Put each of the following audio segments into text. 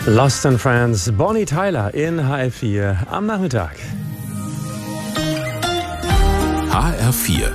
Lost in France, Bonnie Tyler in HR4 am Nachmittag. HR4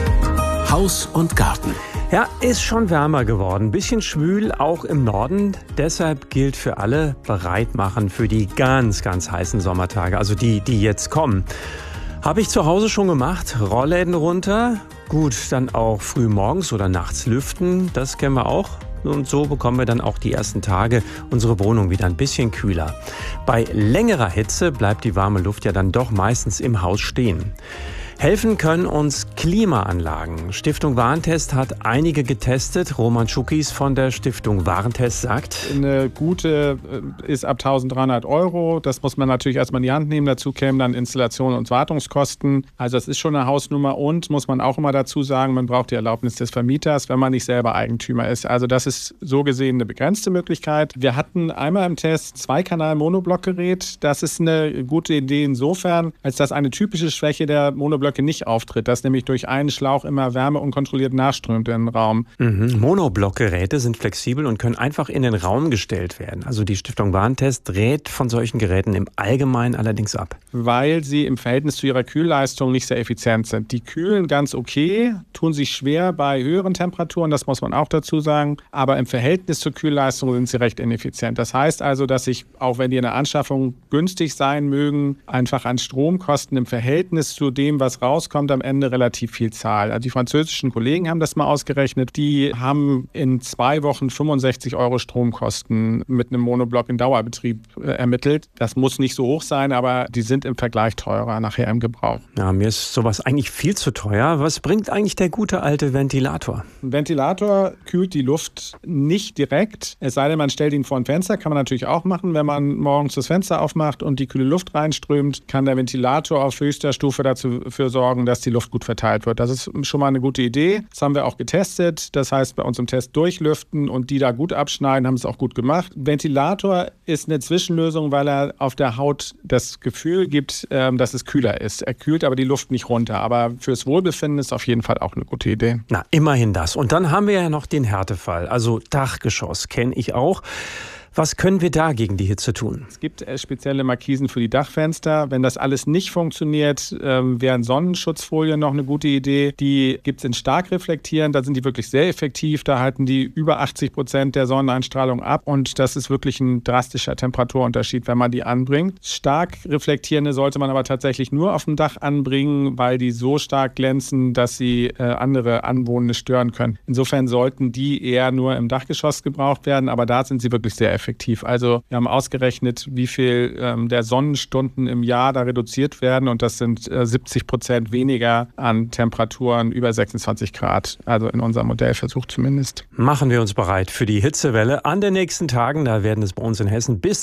Haus und Garten. Ja, ist schon wärmer geworden. Bisschen schwül, auch im Norden. Deshalb gilt für alle bereit machen für die ganz, ganz heißen Sommertage. Also die jetzt kommen. Habe ich zu Hause schon gemacht. Rollläden runter. Gut, dann auch früh morgens oder nachts lüften. Das kennen wir auch. Und so bekommen wir dann auch die ersten Tage unsere Wohnung wieder ein bisschen kühler. Bei längerer Hitze bleibt die warme Luft ja dann doch meistens im Haus stehen. Helfen können uns Klimaanlagen. Stiftung Warentest hat einige getestet. Roman Schukis von der Stiftung Warentest sagt: Eine gute ist ab 1.300 €. Das muss man natürlich erstmal in die Hand nehmen. Dazu kämen dann Installation und Wartungskosten. Also das ist schon eine Hausnummer. Und muss man auch immer dazu sagen, man braucht die Erlaubnis des Vermieters, wenn man nicht selber Eigentümer ist. Also das ist so gesehen eine begrenzte Möglichkeit. Wir hatten einmal im Test 2-Kanal-Monoblockgerät. Das ist eine gute Idee insofern, als dass eine typische Schwäche der Monoblöcke nicht auftritt, dass nämlich durch einen Schlauch immer Wärme unkontrolliert nachströmt in den Raum. Monoblockgeräte sind flexibel und können einfach in den Raum gestellt werden. Also die Stiftung Warentest rät von solchen Geräten im Allgemeinen allerdings ab. Weil sie im Verhältnis zu ihrer Kühlleistung nicht sehr effizient sind. Die kühlen ganz okay, tun sich schwer bei höheren Temperaturen, das muss man auch dazu sagen, aber im Verhältnis zur Kühlleistung sind sie recht ineffizient. Das heißt also, dass ich, auch wenn die in der Anschaffung günstig sein mögen, einfach an Stromkosten im Verhältnis zu dem, was rauskommt, am Ende relativ viel zahl. Also die französischen Kollegen haben das mal ausgerechnet. Die haben in 2 Wochen 65 € Stromkosten mit einem Monoblock in Dauerbetrieb ermittelt. Das muss nicht so hoch sein, aber die sind im Vergleich teurer nachher im Gebrauch. Ja, mir ist sowas eigentlich viel zu teuer. Was bringt eigentlich der gute alte Ventilator? Ein Ventilator kühlt die Luft nicht direkt. Es sei denn, man stellt ihn vor ein Fenster. Kann man natürlich auch machen. Wenn man morgens das Fenster aufmacht und die kühle Luft reinströmt, kann der Ventilator auf höchster Stufe dafür sorgen, dass die Luft gut verteilt wird. Das ist schon mal eine gute Idee. Das haben wir auch getestet. Das heißt, bei uns im Test durchlüften und die da gut abschneiden, haben es auch gut gemacht. Ventilator ist eine Zwischenlösung, weil er auf der Haut das Gefühl gibt, dass es kühler ist. Er kühlt aber die Luft nicht runter. Aber fürs Wohlbefinden ist auf jeden Fall auch eine gute Idee. Na, immerhin das. Und dann haben wir ja noch den Härtefall. Also Dachgeschoss kenne ich auch. Was können wir da gegen die Hitze tun? Es gibt spezielle Markisen für die Dachfenster. Wenn das alles nicht funktioniert, wären Sonnenschutzfolien noch eine gute Idee. Die gibt es in stark reflektierend. Da sind die wirklich sehr effektiv. Da halten die über 80% der Sonneneinstrahlung ab. Und das ist wirklich ein drastischer Temperaturunterschied, wenn man die anbringt. Stark reflektierende sollte man aber tatsächlich nur auf dem Dach anbringen, weil die so stark glänzen, dass sie andere Anwohner stören können. Insofern sollten die eher nur im Dachgeschoss gebraucht werden. Aber da sind sie wirklich sehr effektiv. Also wir haben ausgerechnet, wie viel der Sonnenstunden im Jahr da reduziert werden und das sind 70% weniger an Temperaturen über 26 Grad, also in unserem Modellversuch zumindest. Machen wir uns bereit für die Hitzewelle an den nächsten Tagen. Da werden es bei uns in Hessen bis